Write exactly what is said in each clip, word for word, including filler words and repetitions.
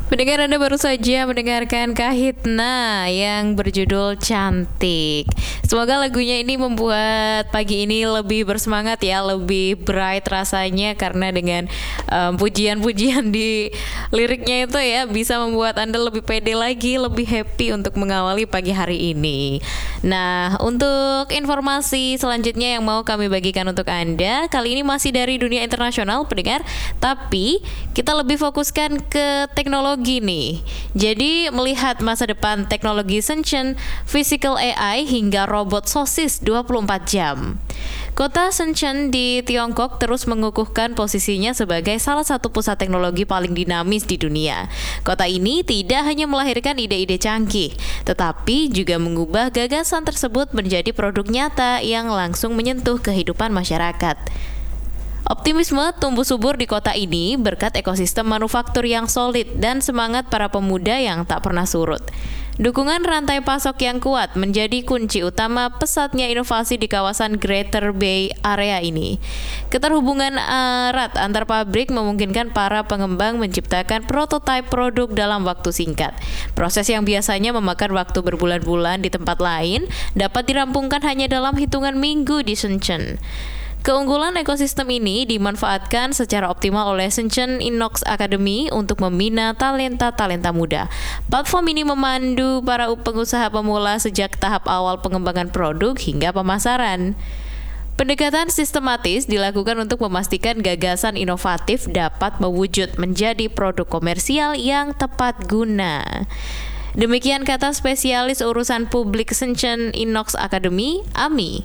Pendengar, Anda baru saja mendengarkan Kahitna yang berjudul Cantik. Semoga lagunya ini membuat pagi ini lebih bersemangat ya, lebih bright rasanya, karena dengan um, pujian-pujian di liriknya itu ya bisa membuat Anda lebih pede lagi, lebih happy untuk mengawali pagi hari ini. Nah, untuk informasi selanjutnya yang mau kami bagikan untuk Anda, kali ini masih dari dunia internasional pendengar, tapi kita lebih fokuskan ke teknologi nih. Jadi melihat masa depan teknologi Shenzhen, physical A I hingga robot sosis dua puluh empat jam. Kota Shenzhen di Tiongkok terus mengukuhkan posisinya sebagai salah satu pusat teknologi paling dinamis di dunia. Kota ini tidak hanya melahirkan ide-ide canggih, tetapi juga mengubah gagasan tersebut menjadi produk nyata yang langsung menyentuh kehidupan masyarakat. Optimisme tumbuh subur di kota ini berkat ekosistem manufaktur yang solid dan semangat para pemuda yang tak pernah surut. Dukungan rantai pasok yang kuat menjadi kunci utama pesatnya inovasi di kawasan Greater Bay Area ini. Keterhubungan erat antar pabrik memungkinkan para pengembang menciptakan prototipe produk dalam waktu singkat. Proses yang biasanya memakan waktu berbulan-bulan di tempat lain dapat dirampungkan hanya dalam hitungan minggu di Shenzhen. Keunggulan ekosistem ini dimanfaatkan secara optimal oleh Shenzhen Inox Academy untuk membina talenta-talenta muda. Platform ini memandu para pengusaha pemula sejak tahap awal pengembangan produk hingga pemasaran. Pendekatan sistematis dilakukan untuk memastikan gagasan inovatif dapat mewujud menjadi produk komersial yang tepat guna. Demikian kata spesialis urusan publik Shenzhen Inox Academy, Ami.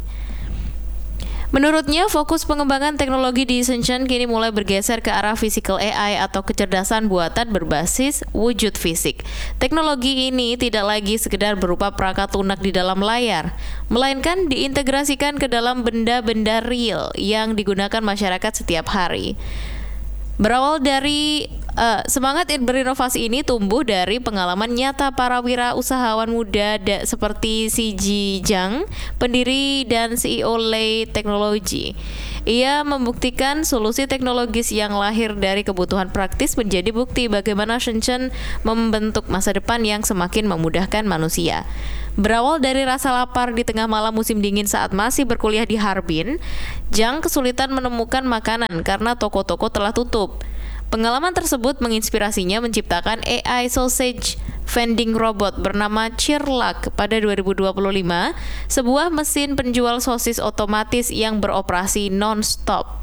Menurutnya, fokus pengembangan teknologi di Shenzhen kini mulai bergeser ke arah physical A I atau kecerdasan buatan berbasis wujud fisik. Teknologi ini tidak lagi sekedar berupa perangkat lunak di dalam layar, melainkan diintegrasikan ke dalam benda-benda real yang digunakan masyarakat setiap hari. Berawal dari uh, semangat berinovasi ini tumbuh dari pengalaman nyata para wirausahawan muda da, seperti Xi Jiang, pendiri dan C E O Lei Technology. Ia membuktikan solusi teknologis yang lahir dari kebutuhan praktis menjadi bukti bagaimana Shenzhen membentuk masa depan yang semakin memudahkan manusia. Berawal dari rasa lapar di tengah malam musim dingin saat masih berkuliah di Harbin, Jiang kesulitan menemukan makanan karena toko-toko telah tutup. Pengalaman tersebut menginspirasinya menciptakan A I sausage vending robot bernama Cheerluck pada dua ribu dua puluh lima, sebuah mesin penjual sosis otomatis yang beroperasi non-stop.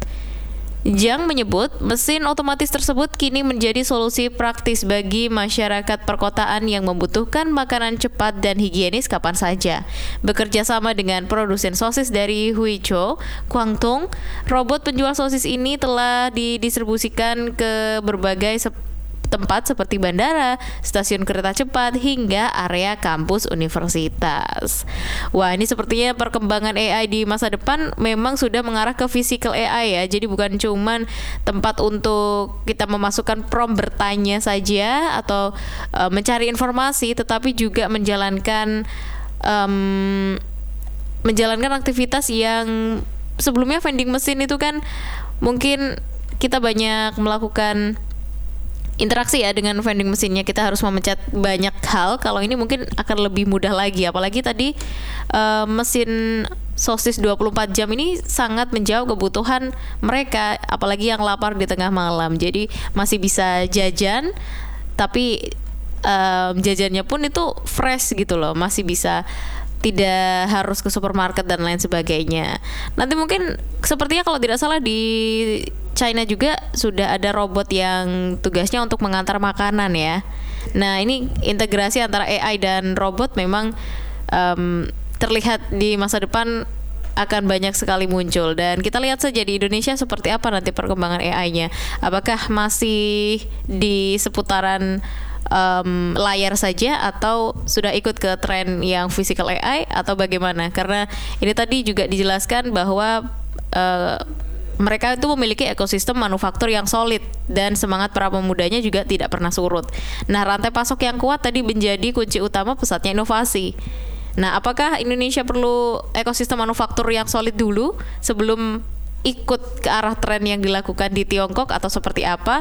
Jiang menyebut mesin otomatis tersebut kini menjadi solusi praktis bagi masyarakat perkotaan yang membutuhkan makanan cepat dan higienis kapan saja. Bekerja sama dengan produsen sosis dari Huizhou, Guangdong, robot penjual sosis ini telah didistribusikan ke berbagai sep- tempat seperti bandara, stasiun kereta cepat, hingga area kampus universitas. Wah, ini sepertinya perkembangan A I di masa depan memang sudah mengarah ke physical A I ya. Jadi bukan cuman tempat untuk kita memasukkan prompt bertanya saja atau uh, mencari informasi, tetapi juga menjalankan um, menjalankan aktivitas yang sebelumnya vending mesin itu kan mungkin kita banyak melakukan interaksi ya dengan vending mesinnya, kita harus memencet banyak hal. Kalau ini mungkin akan lebih mudah lagi, apalagi tadi uh, mesin sosis dua puluh empat jam ini sangat menjawab kebutuhan mereka, apalagi yang lapar di tengah malam. Jadi masih bisa jajan, tapi um, jajannya pun itu fresh gitu loh, masih bisa, tidak harus ke supermarket dan lain sebagainya. Nanti mungkin sepertinya kalau tidak salah di China juga sudah ada robot yang tugasnya untuk mengantar makanan ya. Nah, ini integrasi antara A I dan robot memang um, terlihat di masa depan akan banyak sekali muncul, dan kita lihat saja di Indonesia seperti apa nanti perkembangan A I-nya. Apakah masih di seputaran um, layar saja atau sudah ikut ke tren yang physical A I atau bagaimana? Karena ini tadi juga dijelaskan bahwa uh, mereka itu memiliki ekosistem manufaktur yang solid dan semangat para pemudanya juga tidak pernah surut. Nah, rantai pasok yang kuat tadi menjadi kunci utama pesatnya inovasi. Nah, apakah Indonesia perlu ekosistem manufaktur yang solid dulu sebelum ikut ke arah tren yang dilakukan di Tiongkok atau seperti apa?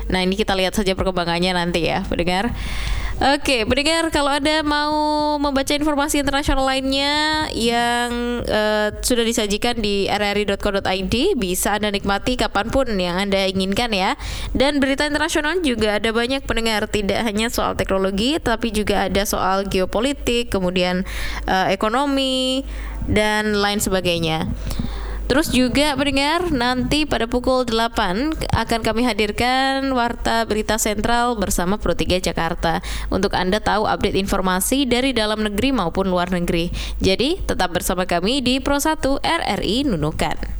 Nah, ini kita lihat saja perkembangannya nanti ya, pendengar. Oke, pendengar, kalau ada mau membaca informasi internasional lainnya yang uh, sudah disajikan di r r i dot co dot i d, bisa Anda nikmati kapanpun yang Anda inginkan ya. Dan berita internasional juga ada banyak, pendengar, tidak hanya soal teknologi, tapi juga ada soal geopolitik, kemudian uh, ekonomi, dan lain sebagainya. Terus juga pendengar, nanti pada pukul delapan akan kami hadirkan Warta Berita Sentral bersama Pro tiga Jakarta untuk Anda tahu update informasi dari dalam negeri maupun luar negeri. Jadi tetap bersama kami di Pro satu R R I Nunukan.